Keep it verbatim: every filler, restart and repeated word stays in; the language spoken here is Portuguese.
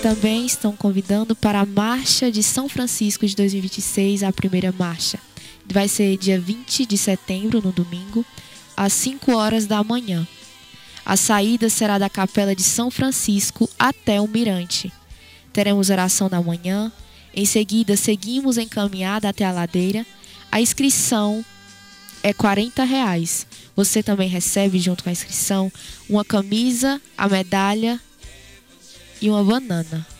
também estão convidando para a Marcha de São Francisco de dois mil e vinte e seis, a primeira marcha. Vai ser dia vinte de setembro, no domingo, às cinco horas da manhã. A saída será da Capela de São Francisco até o Mirante. Teremos oração da manhã. Em seguida, seguimos em caminhada até a ladeira. A inscrição é quarenta reais. Você também recebe, junto com a inscrição, uma camisa, a medalha e uma banana.